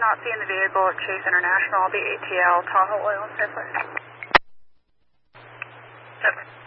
not seeing the vehicle at Chase International. I'll be ATL, Tahoe Oil and Surface. 7.